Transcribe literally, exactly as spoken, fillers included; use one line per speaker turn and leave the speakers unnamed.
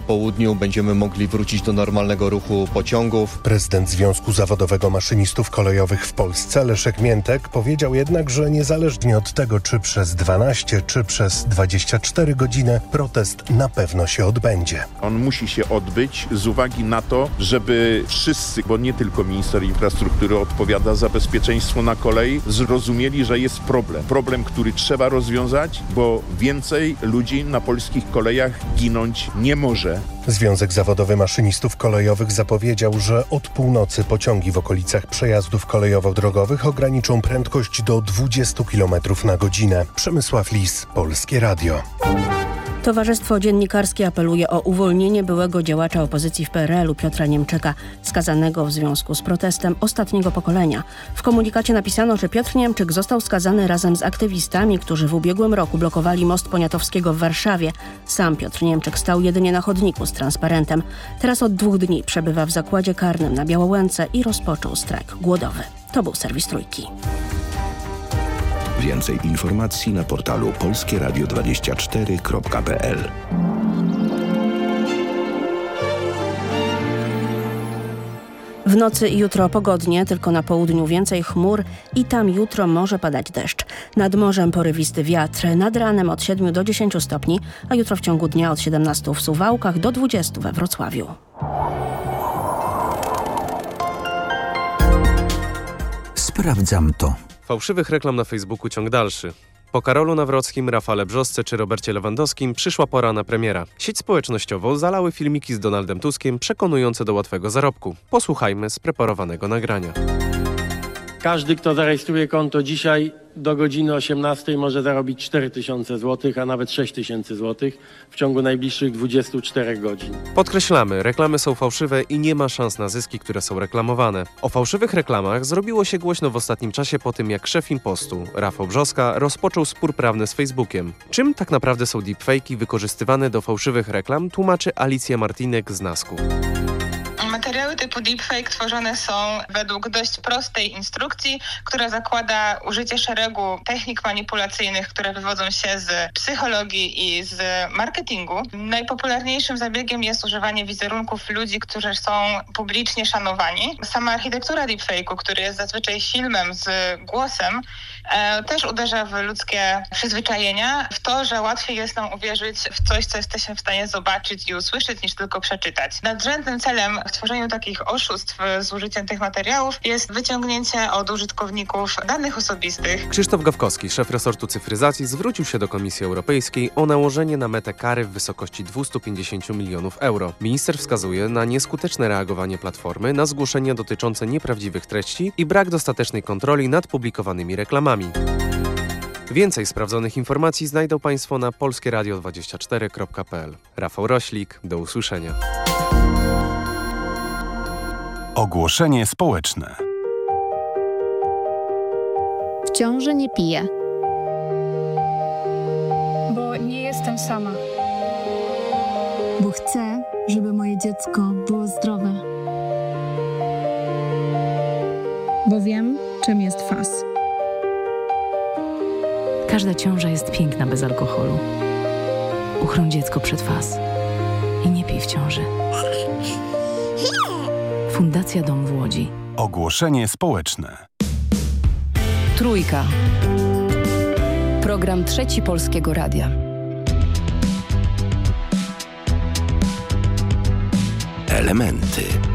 południu będziemy mogli wrócić do normalnego ruchu pociągów.
Prezydent Związku Zawodowego Maszynistów Kolejowych w Polsce Leszek Miętek powiedział jednak, że niezależnie od tego, czy przez dwanaście, czy przez dwadzieścia cztery godziny, protest na pewno się odbędzie.
On musi się odbyć z uwagi na to, żeby wszyscy, bo nie tylko minister infrastruktury odpowiada za bezpieczeństwo na kolei, zrozumieli, że jest problem. Problem, który trzeba rozwiązać, bo więcej ludzi na polskich kolejach ginąć nie może.
Związek Zawodowy Maszynistów Kolejowych zapowiedział, że od północy pociągi w okolicach przejazdów kolejowo-drogowych ograniczą prędkość do dwadzieścia kilometrów na godzinę. Przemysław Lis, Polskie Radio.
Towarzystwo Dziennikarskie apeluje o uwolnienie byłego działacza opozycji w P R L u Piotra Niemczyka, skazanego w związku z protestem ostatniego pokolenia. W komunikacie napisano, że Piotr Niemczyk został skazany razem z aktywistami, którzy w ubiegłym roku blokowali most Poniatowskiego w Warszawie. Sam Piotr Niemczyk stał jedynie na chodniku z transparentem. Teraz od dwóch dni przebywa w zakładzie karnym na Białołęce i rozpoczął strajk głodowy. To był serwis Trójki.
Więcej informacji na portalu polskie radio dwadzieścia cztery kropka p l.
W nocy i jutro pogodnie, tylko na południu więcej chmur i tam jutro może padać deszcz. Nad morzem porywisty wiatr, nad ranem od siedmiu do dziesięciu stopni, a jutro w ciągu dnia od siedemnastu w Suwałkach do dwudziestu we Wrocławiu.
Sprawdzam to.
Fałszywych reklam na Facebooku ciąg dalszy. Po Karolu Nawrockim, Rafale Brzosce czy Robercie Lewandowskim przyszła pora na premiera. Sieć społecznościową zalały filmiki z Donaldem Tuskiem przekonujące do łatwego zarobku. Posłuchajmy spreparowanego nagrania.
Każdy, kto zarejestruje konto dzisiaj do godziny osiemnastej może zarobić cztery tysiące złotych, a nawet sześć tysięcy złotych w ciągu najbliższych dwudziestu czterech godzin.
Podkreślamy, reklamy są fałszywe i nie ma szans na zyski, które są reklamowane. O fałszywych reklamach zrobiło się głośno w ostatnim czasie po tym, jak szef Impostu, Rafał Brzoska, rozpoczął spór prawny z Facebookiem. Czym tak naprawdę są deepfake'i wykorzystywane do fałszywych reklam, tłumaczy Alicja Martinek z Nasku.
Materiały typu deepfake tworzone są według dość prostej instrukcji, która zakłada użycie szeregu technik manipulacyjnych, które wywodzą się z psychologii i z marketingu. Najpopularniejszym zabiegiem jest używanie wizerunków ludzi, którzy są publicznie szanowani. Sama architektura deepfake'u, który jest zazwyczaj filmem z głosem, e, też uderza w ludzkie przyzwyczajenia, w to, że łatwiej jest nam uwierzyć w coś, co jesteśmy w stanie zobaczyć i usłyszeć, niż tylko przeczytać. Nadrzędnym celem w tworzeniu takich oszustw z użyciem tych materiałów jest wyciągnięcie od użytkowników danych osobistych.
Krzysztof Gawkowski, szef resortu cyfryzacji, zwrócił się do Komisji Europejskiej o nałożenie na Metę kary w wysokości dwieście pięćdziesiąt milionów euro. Minister wskazuje na nieskuteczne reagowanie platformy na zgłoszenia dotyczące nieprawdziwych treści i brak dostatecznej kontroli nad publikowanymi reklamami. Więcej sprawdzonych informacji znajdą Państwo na polskie radio dwadzieścia cztery kropka p l. Rafał Roślik, do usłyszenia.
Ogłoszenie społeczne.
W ciąży nie piję.
Bo nie jestem sama.
Bo chcę, żeby moje dziecko było zdrowe.
Bo wiem, czym jest F A S.
Każda ciąża jest piękna bez alkoholu. Uchroń dziecko przed F A S. I nie pij w ciąży. Fundacja Dom w Łodzi.
Ogłoszenie społeczne.
Trójka. Program Trzeci Polskiego Radia.
Elementy.